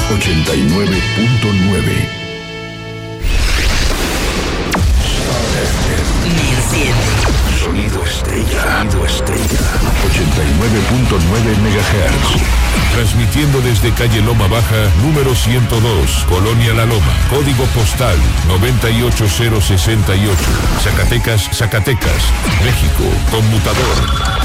89.9. Me enciende. Sonido estrella. 89.9 MHz. Transmitiendo desde calle Loma Baja, número 102, Colonia La Loma, código postal 98068, Zacatecas, México, conmutador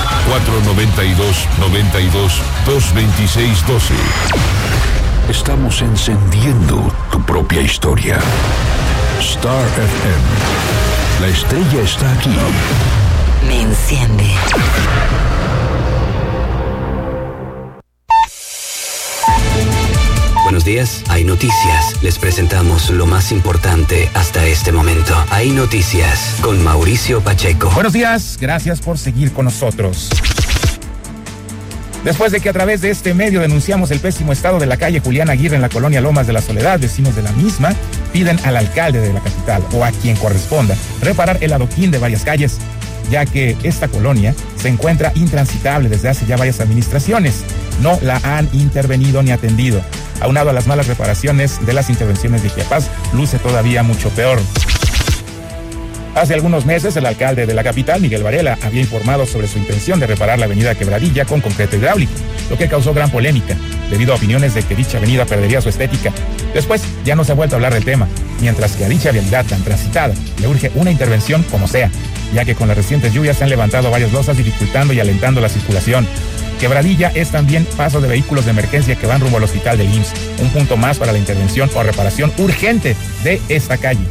492-92-226-12. Estamos encendiendo tu propia historia. Star FM. La estrella está aquí. Me enciende. Buenos días, hay noticias. Les presentamos lo más importante hasta este momento. Hay noticias con Mauricio Pacheco. Buenos días, gracias por seguir con nosotros. Después de que a través de este medio denunciamos el pésimo estado de la calle Julián Aguirre en la colonia Lomas de la Soledad, vecinos de la misma piden al alcalde de la capital o a quien corresponda reparar el adoquín de varias calles, ya que esta colonia se encuentra intransitable desde hace ya varias administraciones. No la han intervenido ni atendido. Aunado a las malas reparaciones de las intervenciones de Chiapas, luce todavía mucho peor. Hace algunos meses, el alcalde de la capital, Miguel Varela, había informado sobre su intención de reparar la avenida Quebradilla con concreto hidráulico, lo que causó gran polémica, debido a opiniones de que dicha avenida perdería su estética. Después, ya no se ha vuelto a hablar del tema, mientras que a dicha vialidad tan transitada le urge una intervención como sea, ya que con las recientes lluvias se han levantado varias losas dificultando y alentando la circulación. Quebradilla es también paso de vehículos de emergencia que van rumbo al hospital del IMSS, un punto más para la intervención o reparación urgente de esta calle.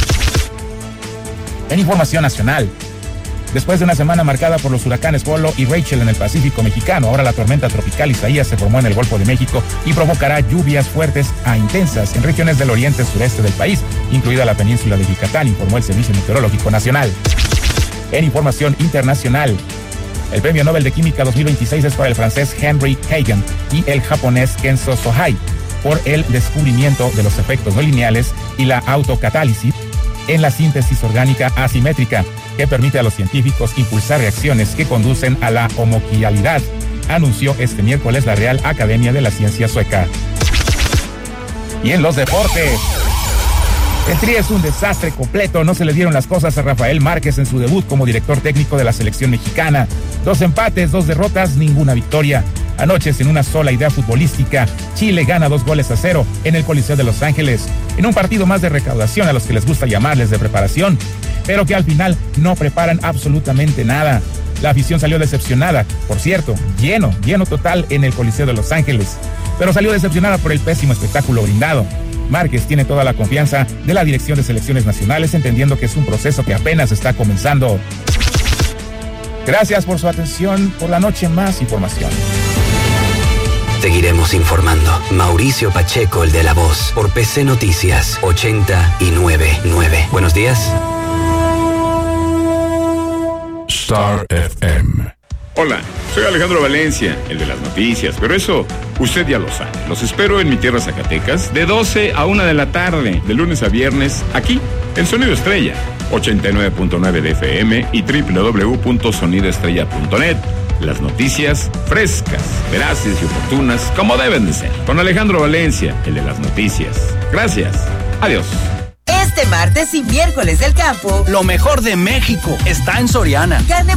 En información nacional, después de una semana marcada por los huracanes Polo y Rachel en el Pacífico mexicano, ahora la tormenta tropical Isaías se formó en el Golfo de México y provocará lluvias fuertes a intensas en regiones del oriente sureste del país, incluida la península de Yucatán, informó el Servicio Meteorológico Nacional. En información internacional, el Premio Nobel de Química 2026 es para el francés Henry Hagen y el japonés Kenzo Sohei por el descubrimiento de los efectos no lineales y la autocatálisis en la síntesis orgánica asimétrica, que permite a los científicos impulsar reacciones que conducen a la homoquialidad, anunció este miércoles la Real Academia de la Ciencia Sueca. Y en los deportes, el Tri es un desastre completo. No se le dieron las cosas a Rafael Márquez en su debut como director técnico de la selección mexicana. 2 empates, 2 derrotas, ninguna victoria. Anoche, sin una sola idea futbolística, Chile gana 2-0 en el Coliseo de Los Ángeles, en un partido más de recaudación a los que les gusta llamarles de preparación, pero que al final no preparan absolutamente nada. La afición salió decepcionada, por cierto, lleno total en el Coliseo de Los Ángeles, pero salió decepcionada por el pésimo espectáculo brindado. Márquez tiene toda la confianza de la Dirección de Selecciones Nacionales, entendiendo que es un proceso que apenas está comenzando. Gracias por su atención. Por la noche, más información. Seguiremos informando. Mauricio Pacheco, el de La Voz, por PC Noticias 89.9. Buenos días. Star FM. Hola, soy Alejandro Valencia, el de las noticias, pero eso usted ya lo sabe. Los espero en mi tierra Zacatecas de 12 a 1 de la tarde, de lunes a viernes, aquí, en Sonido Estrella, 89.9 de FM y www.sonidoestrella.net. Las noticias frescas, veraces y oportunas, como deben de ser. Con Alejandro Valencia, el de las noticias. Gracias. Adiós. Este martes y miércoles del campo, lo mejor de México está en Soriana.